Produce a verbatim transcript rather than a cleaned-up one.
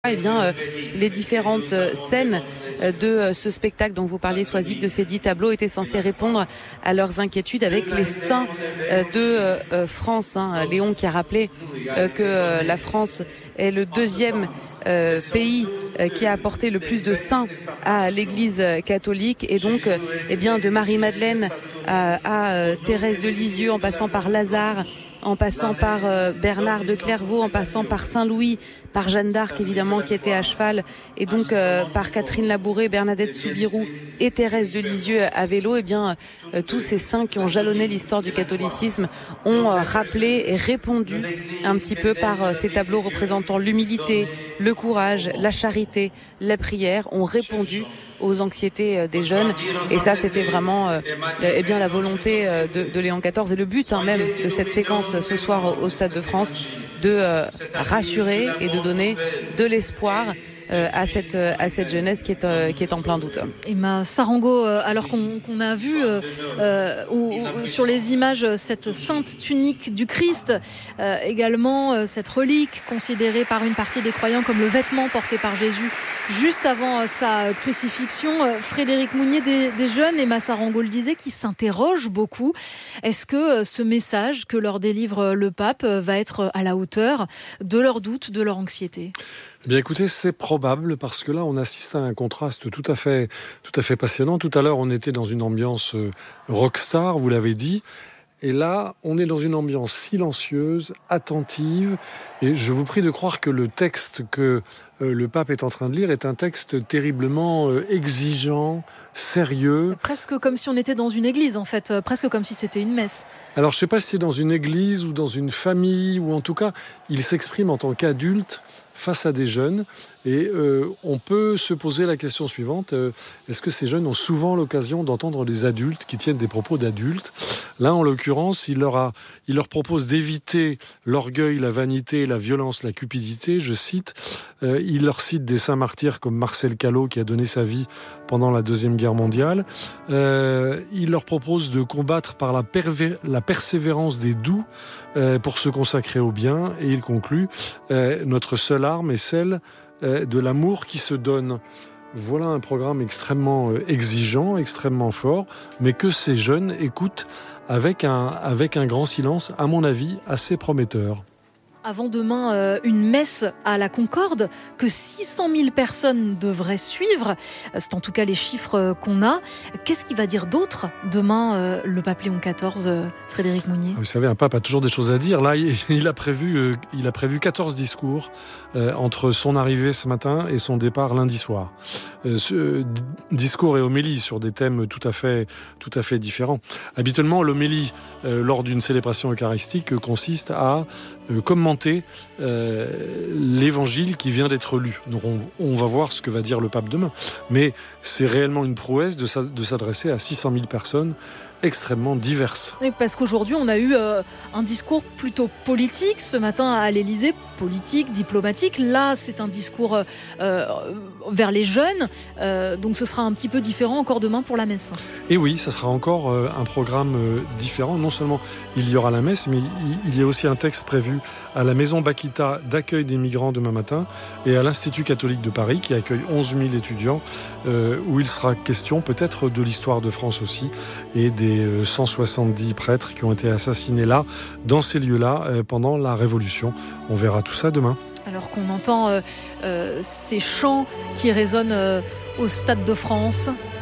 Eh bien, euh, les différentes euh, scènes euh, de euh, ce spectacle dont vous parliez, Soisic, de ces dix tableaux, étaient censés répondre à leurs inquiétudes avec les saints euh, de euh, euh, France. Hein. Léon qui a rappelé euh, que euh, la France est le deuxième euh, pays euh, qui a apporté le plus de saints à l'Église catholique, et donc, euh, eh bien, de Marie-Madeleine à, à euh, Thérèse de Lisieux, en passant par Lazare, en passant par euh, Bernard de Clairvaux, en passant par Saint-Louis, par Jeanne d'Arc évidemment qui était à cheval, et donc euh, par Catherine Labouré, Bernadette Soubirous et Thérèse de Lisieux à vélo. Et bien euh, tous ces saints qui ont jalonné l'histoire du catholicisme ont euh, rappelé et répondu un petit peu par euh, ces tableaux représentant l'humilité, le courage, la charité, la prière, ont répondu aux anxiétés des jeunes. Et ça, c'était vraiment euh, eh bien la volonté de, de Léon quatorze et le but hein, même de cette séquence ce soir au Stade de France, de euh, rassurer et de donner de l'espoir euh, à cette à cette jeunesse qui est euh, qui est en plein doute. Emma Sarango, euh, alors qu'on, qu'on a vu euh, euh, ou, ou, sur les images cette sainte tunique du Christ, euh, également euh, cette relique considérée par une partie des croyants comme le vêtement porté par Jésus juste avant sa crucifixion. Frédéric Mounier, des, des jeunes, Emma Sarango le disait, qui s'interrogent beaucoup. Est-ce que ce message que leur délivre le pape va être à la hauteur de leurs doutes, de leur anxiété ? Eh bien écoutez, c'est probable, parce que là on assiste à un contraste tout à fait, tout à fait passionnant. Tout à l'heure on était dans une ambiance rockstar, vous l'avez dit. Et là, on est dans une ambiance silencieuse, attentive, et je vous prie de croire que le texte que euh, le pape est en train de lire est un texte terriblement euh, exigeant, sérieux. Presque comme si on était dans une église, en fait, euh, presque comme si c'était une messe. Alors, je ne sais pas si c'est dans une église ou dans une famille, ou en tout cas, il s'exprime en tant qu'adulte face à des jeunes. Et euh, on peut se poser la question suivante, euh, est-ce que ces jeunes ont souvent l'occasion d'entendre des adultes qui tiennent des propos d'adultes ? Là, en l'occurrence, il leur, a, il leur propose d'éviter l'orgueil, la vanité, la violence, la cupidité. Je cite, euh, il leur cite des saints martyrs comme Marcel Callot qui a donné sa vie pendant la Deuxième Guerre mondiale. Euh, il leur propose de combattre par la, pervé- la persévérance des doux euh, pour se consacrer au bien. Et il conclut, euh, notre seule arme est celle de l'amour qui se donne. Voilà un programme extrêmement exigeant, extrêmement fort, mais que ces jeunes écoutent avec un, avec un grand silence, à mon avis, assez prometteur. Avant demain, euh, une messe à la Concorde que six cent mille personnes devraient suivre. C'est en tout cas les chiffres qu'on a. Qu'est-ce qu'il va dire d'autre demain, euh, le pape Léon quatorze, euh, Frédéric Mounier ? Vous savez, un pape a toujours des choses à dire. Là, il a prévu, euh, il a prévu quatorze discours euh, entre son arrivée ce matin et son départ lundi soir. Euh, ce, euh, discours et homélie sur des thèmes tout à fait, tout à fait différents. Habituellement, l'homélie euh, lors d'une célébration eucharistique euh, consiste à euh, commenter Euh, l'évangile qui vient d'être lu. Donc on, on va voir ce que va dire le pape demain. Mais c'est réellement une prouesse de, sa, de s'adresser à six cent mille personnes extrêmement diverses. Et parce qu'aujourd'hui, on a eu euh, un discours plutôt politique ce matin à l'Élysée, politique, diplomatique. Là, c'est un discours euh, vers les jeunes. Euh, donc ce sera un petit peu différent encore demain pour la messe. Et oui, ça sera encore euh, un programme euh, différent. Non seulement il y aura la messe, mais il, il y a aussi un texte prévu à la Maison Bakita d'accueil des migrants demain matin et à l'Institut catholique de Paris qui accueille onze mille étudiants euh, où il sera question peut-être de l'histoire de France aussi et des euh, cent soixante-dix prêtres qui ont été assassinés là, dans ces lieux-là, euh, pendant la Révolution. On verra tout ça demain. Alors qu'on entend euh, euh, ces chants qui résonnent euh, au Stade de France,